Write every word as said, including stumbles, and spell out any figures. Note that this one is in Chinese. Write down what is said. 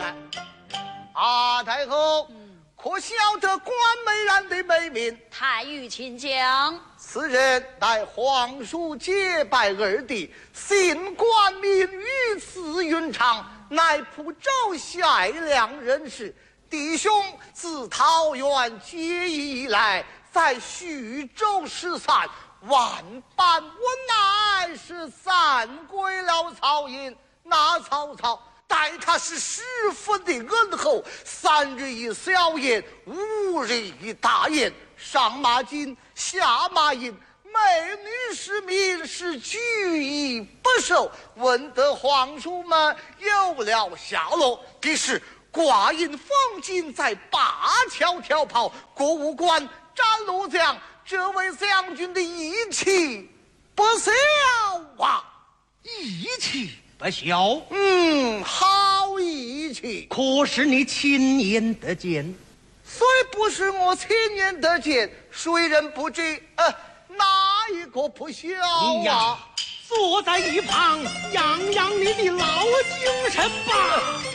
来。阿太后，嗯、可晓得关美然的美名？ 太尉请讲。 此人乃皇叔结拜二弟，姓关，名羽，字云长，乃蒲州夏良人士。弟兄自桃园结义以来，在徐州失散，万般无奈，是散归了曹营。那曹操待他是十分的恩厚，三日一小宴，五日一大宴，上马金，下马银，美女是民，是举义不受。闻得皇叔们有了下落，必是挂印封金，在灞桥跳炮，过五关斩六将，这位将军的义气不小啊！ 义气不小， 嗯，好义气。 可是你亲眼得见？ 虽不是我亲眼得见，谁人不知？呃，哪一个不小你呀， 啊？ 坐在一旁，养养你的老精神吧。